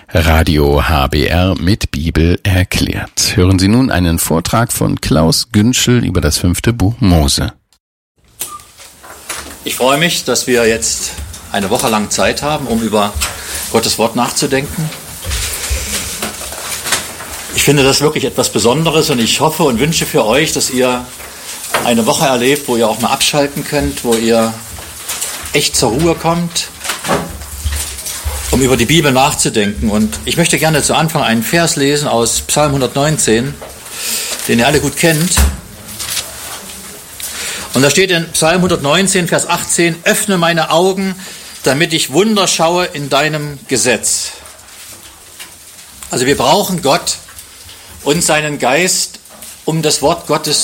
Radio HBR mit Bibel erklärt. Hören Sie nun einen Vortrag von Klaus Günschel über das 5. Buch Mose. Ich freue mich, dass wir jetzt eine Woche lang Zeit haben, um über Gottes Wort nachzudenken. Ich finde das wirklich etwas Besonderes und ich hoffe und wünsche für euch, dass ihr eine Woche erlebt, wo ihr auch mal abschalten könnt, wo ihr echt zur Ruhe kommt, um über die Bibel nachzudenken. Und ich möchte gerne zu Anfang einen Vers lesen aus Psalm 119, den ihr alle gut kennt. Und da steht in Psalm 119, Vers 18, öffne meine Augen, damit ich Wunder schaue in deinem Gesetz. Also wir brauchen Gott und seinen Geist, um das Wort Gottes